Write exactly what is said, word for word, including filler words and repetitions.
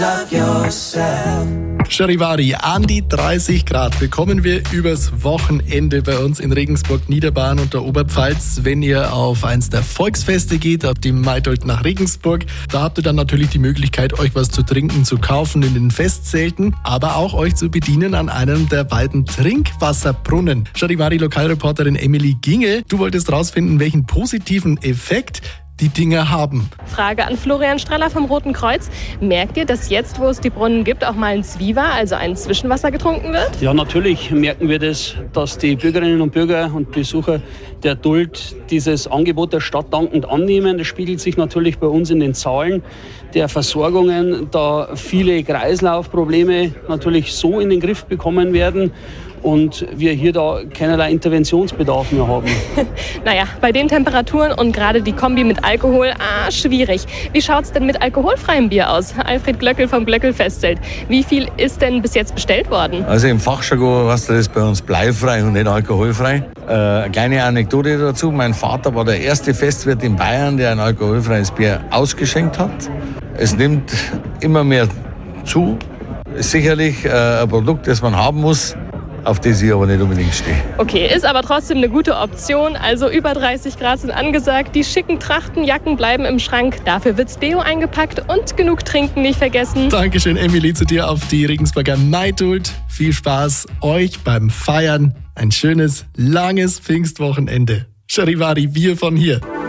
Charivari, an die dreißig Grad bekommen wir übers Wochenende bei uns in Regensburg, Niederbayern und der Oberpfalz. Wenn ihr auf eins der Volksfeste geht, auf die Maitold nach Regensburg, da habt ihr dann natürlich die Möglichkeit, euch was zu trinken zu kaufen in den Festzelten, aber auch euch zu bedienen an einem der beiden Trinkwasserbrunnen. Charivari, Lokalreporterin Emily Ginge, du wolltest rausfinden, welchen positiven Effekt die Dinger haben. Frage an Florian Straller vom Roten Kreuz. Merkt ihr, dass jetzt, wo es die Brunnen gibt, auch mal ein Zwiva, also ein Zwischenwasser getrunken wird? Ja, natürlich merken wir das, dass die Bürgerinnen und Bürger und Besucher der Duld dieses Angebot der Stadt dankend annehmen. Das spiegelt sich natürlich bei uns in den Zahlen der Versorgungen, da viele Kreislaufprobleme natürlich so in den Griff bekommen werden und wir hier da keinerlei Interventionsbedarf mehr haben. Naja, bei den Temperaturen und gerade die Kombi mit Alkohol, ah, schwierig. Wie schaut's denn mit alkoholfreiem Bier aus? Alfred Glöckel vom Glöckel Festzelt. Wie viel ist denn bis jetzt bestellt worden? Also im Fachjargon heißt das bei uns bleifrei und nicht alkoholfrei. Äh, eine kleine Anekdote dazu. Mein Vater war der erste Festwirt in Bayern, der ein alkoholfreies Bier ausgeschenkt hat. Es nimmt immer mehr zu. Ist sicherlich äh, ein Produkt, das man haben muss, auf das ich aber nicht unbedingt stehe. Okay, ist aber trotzdem eine gute Option. Also über dreißig Grad sind angesagt. Die schicken Trachtenjacken bleiben im Schrank. Dafür wird's Deo eingepackt und genug trinken nicht vergessen. Dankeschön, Emily, zu dir auf die Regensburger Maitold. Viel Spaß euch beim Feiern. Ein schönes, langes Pfingstwochenende. Charivari, wir von hier.